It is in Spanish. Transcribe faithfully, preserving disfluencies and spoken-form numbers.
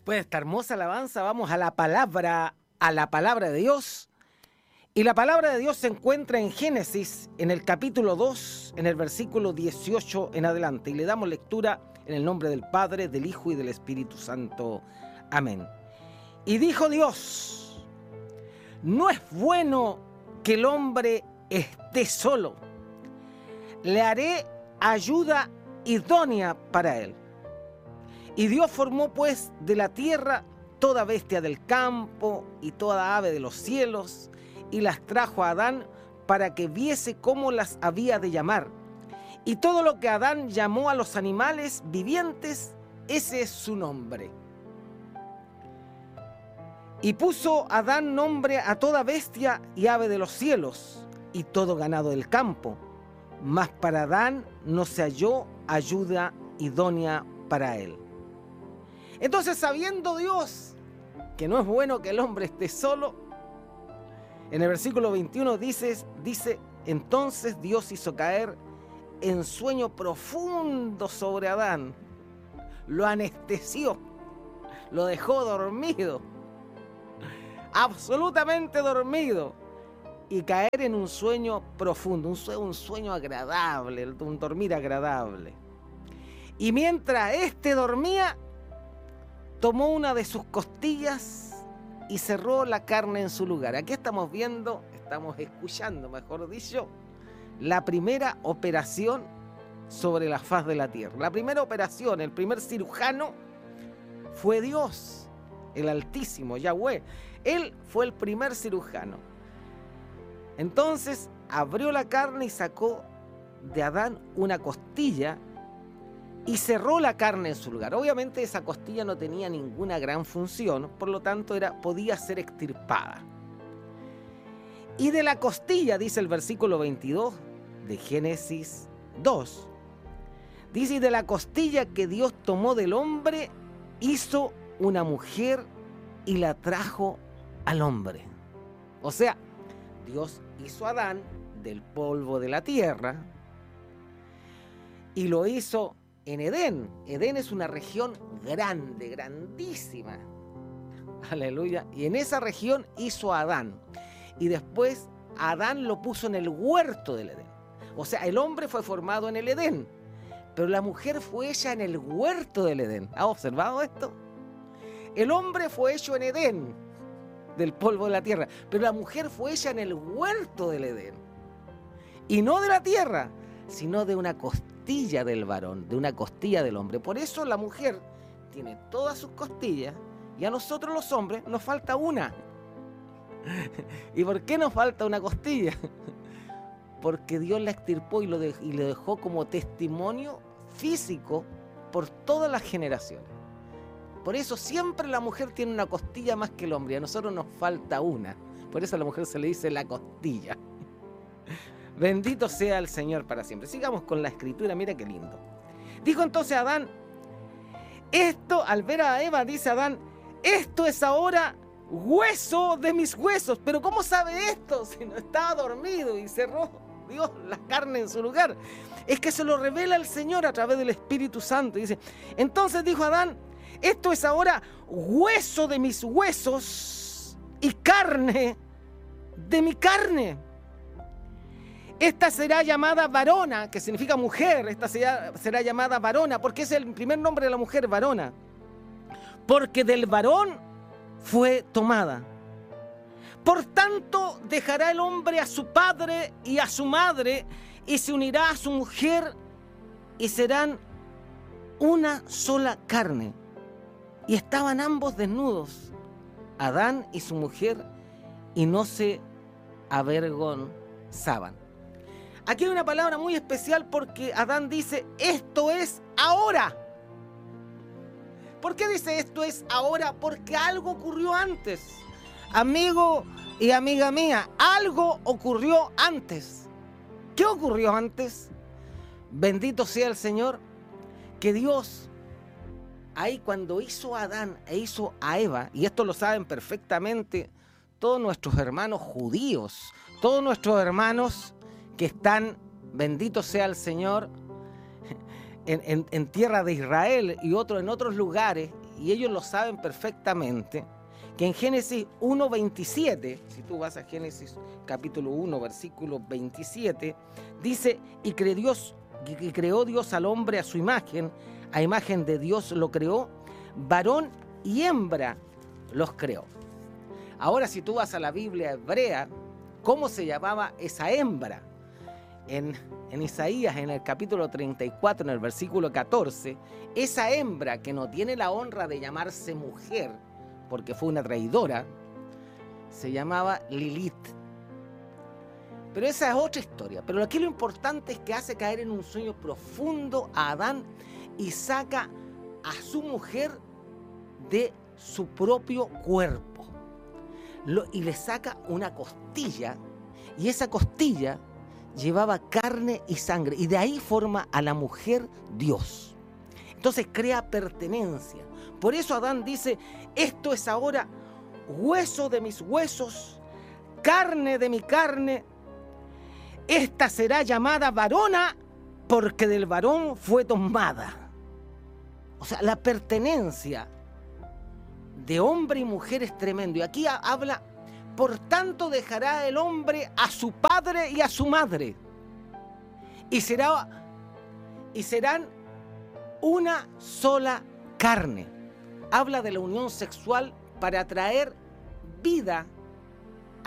Pues esta hermosa alabanza, vamos a la palabra, a la palabra de Dios. Y la palabra de Dios se encuentra en Génesis, en el capítulo dos, en el versículo dieciocho en adelante. Y le damos lectura en el nombre del Padre, del Hijo y del Espíritu Santo. Amén. Y dijo Dios: no es bueno que el hombre esté solo. Le haré ayuda idónea para él. Y Dios formó pues de la tierra toda bestia del campo y toda ave de los cielos, y las trajo a Adán para que viese cómo las había de llamar. Y todo lo que Adán llamó a los animales vivientes, ese es su nombre. Y puso Adán nombre a toda bestia y ave de los cielos, y todo ganado del campo. Mas para Adán no se halló ayuda idónea para él. Entonces, sabiendo Dios que no es bueno que el hombre esté solo, en el versículo veintiuno dice, dice, entonces Dios hizo caer en sueño profundo sobre Adán. Lo anestesió, lo dejó dormido, absolutamente dormido, y caer en un sueño profundo, un sueño, un sueño agradable, un dormir agradable. Y mientras éste dormía, tomó una de sus costillas y cerró la carne en su lugar. Aquí estamos viendo, estamos escuchando, mejor dicho, la primera operación sobre la faz de la tierra. La primera operación, el primer cirujano fue Dios, el Altísimo, Yahweh. Él fue el primer cirujano. Entonces abrió la carne y sacó de Adán una costilla y cerró la carne en su lugar. Obviamente esa costilla no tenía ninguna gran función, por lo tanto era, podía ser extirpada. Y de la costilla, dice el versículo veintidós de Génesis dos, dice, y de la costilla que Dios tomó del hombre, hizo una mujer y la trajo al hombre. O sea, Dios hizo a Adán del polvo de la tierra y lo hizo en Edén. Edén es una región grande, grandísima. Aleluya. Y en esa región hizo a Adán. Y después Adán lo puso en el huerto del Edén. O sea, el hombre fue formado en el Edén, pero la mujer fue hecha en el huerto del Edén. ¿Ha observado esto? El hombre fue hecho en Edén, del polvo de la tierra, pero la mujer fue hecha en el huerto del Edén. Y no de la tierra, sino de una costilla del varón, de una costilla del hombre. Por eso la mujer tiene todas sus costillas y a nosotros los hombres nos falta una. ¿Y por qué nos falta una costilla? Porque Dios la extirpó y lo, de, y lo dejó como testimonio físico por todas las generaciones. Por eso siempre la mujer tiene una costilla más que el hombre, y a nosotros nos falta una. Por eso a la mujer se le dice la costilla. Bendito sea el Señor para siempre. Sigamos con la escritura, mira qué lindo. Dijo entonces Adán, esto, al ver a Eva, dice Adán, esto es ahora hueso de mis huesos. Pero ¿cómo sabe esto si no estaba dormido y cerró Dios la carne en su lugar? Es que se lo revela el Señor a través del Espíritu Santo. Dice, entonces dijo Adán, esto es ahora hueso de mis huesos y carne de mi carne. Esta será llamada varona, que significa mujer. Esta será, será llamada varona, porque es el primer nombre de la mujer, varona. Porque del varón fue tomada. Por tanto, dejará el hombre a su padre y a su madre, y se unirá a su mujer, y serán una sola carne. Y estaban ambos desnudos, Adán y su mujer, y no se avergonzaban. Aquí hay una palabra muy especial porque Adán dice, esto es ahora. ¿Por qué dice esto es ahora? Porque algo ocurrió antes. Amigo y amiga mía, algo ocurrió antes. ¿Qué ocurrió antes? Bendito sea el Señor, que Dios, ahí cuando hizo a Adán e hizo a Eva, y esto lo saben perfectamente todos nuestros hermanos judíos, todos nuestros hermanos que están, bendito sea el Señor, en, en, en tierra de Israel y otros en otros lugares, y ellos lo saben perfectamente, que en Génesis uno veintisiete, si tú vas a Génesis capítulo uno, versículo veintisiete, dice, y creó Dios, y creó Dios al hombre a su imagen, a imagen de Dios lo creó, varón y hembra los creó. Ahora, si tú vas a la Biblia hebrea, ¿cómo se llamaba esa hembra? En, en Isaías, en el capítulo treinta y cuatro, en el versículo catorce, esa hembra que no tiene la honra de llamarse mujer, porque fue una traidora, se llamaba Lilith. Pero esa es otra historia. Pero aquí lo importante es que hace caer en un sueño profundo a Adán y saca a su mujer de su propio cuerpo. Lo, y le saca una costilla, y esa costilla llevaba carne y sangre, y de ahí forma a la mujer Dios. Entonces crea pertenencia. Por eso Adán dice, esto es ahora hueso de mis huesos, carne de mi carne, esta será llamada varona porque del varón fue tomada. O sea, la pertenencia de hombre y mujer es tremendo. Y aquí habla, por tanto dejará el hombre a su padre y a su madre, y será, y serán una sola carne. Habla de la unión sexual para traer vida